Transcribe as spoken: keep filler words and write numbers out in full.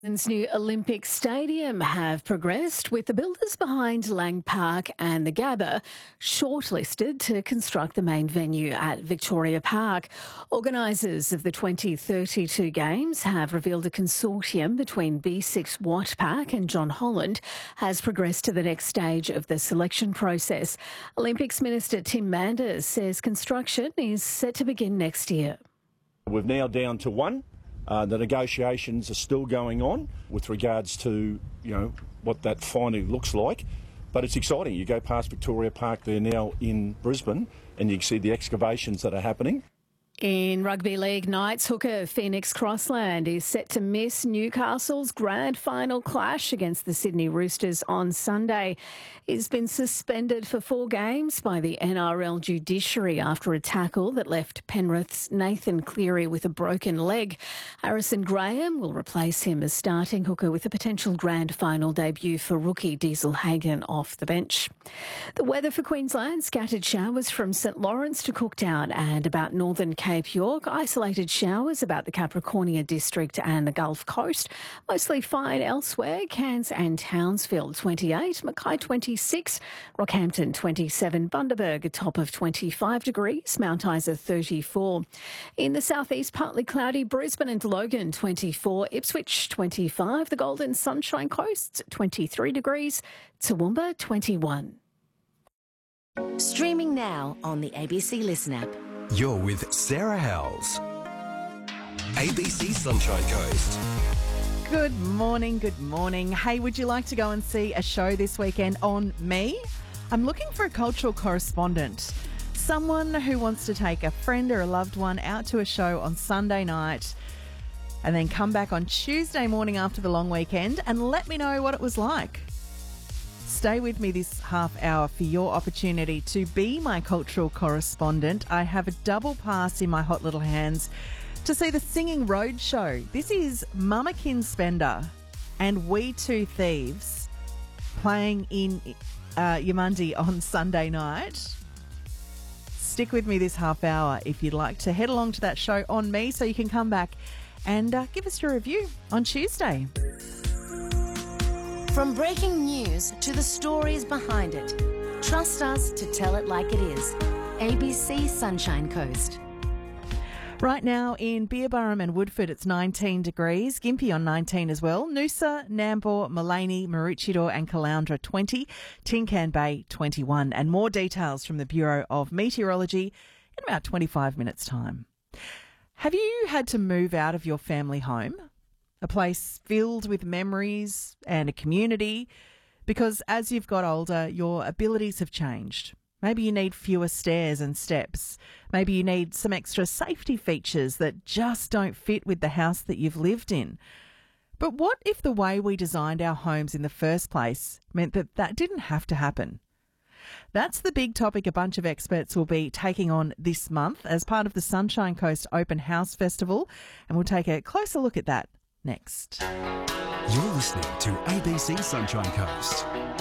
Melbourne's new Olympic Stadium have progressed, with the builders behind Lang Park and the Gabba shortlisted to construct the main venue at Victoria Park. Organisers of the twenty thirty-two Games have revealed a consortium between B six Wattpac and John Holland has progressed to the next stage of the selection process. Olympics Minister Tim Manders says construction is set to begin next year. We're now down to one. Uh, the negotiations are still going on with regards to, you know, what that finally looks like. But it's exciting. You go past Victoria Park there now in Brisbane and you can see the excavations that are happening. In Rugby League, Knights hooker Phoenix Crossland is set to miss Newcastle's grand final clash against the Sydney Roosters on Sunday. He's been suspended for four games by the N R L judiciary after a tackle that left Penrith's Nathan Cleary with a broken leg. Harrison Graham will replace him as starting hooker with a potential grand final debut for rookie Diesel Hagen off the bench. The weather for Queensland: scattered showers from St Lawrence to Cooktown and about northern Cape York, isolated showers about the Capricornia district and the Gulf Coast. Mostly fine elsewhere. Cairns and Townsville twenty-eight, Mackay twenty-six, Rockhampton twenty-seven, Bundaberg a top of twenty-five degrees, Mount Isa thirty-four. In the southeast, partly cloudy, Brisbane and Logan twenty-four, Ipswich twenty-five, the Golden Sunshine Coast twenty-three degrees, Toowoomba twenty-one. Streaming now on the A B C Listen app. You're with Sarah Howells. A B C Sunshine Coast. Good morning, good morning. Hey, would you like to go and see a show this weekend on me? I'm looking for a cultural correspondent, someone who wants to take a friend or a loved one out to a show on Sunday night and then come back on Tuesday morning after the long weekend and let me know what it was like. Stay with me this half hour for your opportunity to be my cultural correspondent. I have a double pass in my hot little hands to see the Singing Roadshow. This is Mamakin Spender and We Two Thieves playing in uh, Yamundi on Sunday night. Stick with me this half hour if you'd like to head along to that show on me so you can come back and uh, give us your review on Tuesday. From breaking news to the stories behind it, trust us to tell it like it is. A B C Sunshine Coast. Right now in Beerburrum and Woodford, it's nineteen degrees. Gympie on nineteen as well. Noosa, Nambour, Mullaney, Maroochydore and Caloundra twenty. Tin Can Bay twenty-one. And more details from the Bureau of Meteorology in about twenty-five minutes' time. Have you had to move out of your family home? A place filled with memories and a community, because as you've got older, your abilities have changed. Maybe you need fewer stairs and steps. Maybe you need some extra safety features that just don't fit with the house that you've lived in. But what if the way we designed our homes in the first place meant that that didn't have to happen? That's the big topic a bunch of experts will be taking on this month as part of the Sunshine Coast Open House Festival, and we'll take a closer look at that next. You're listening to A B C Sunshine Coast.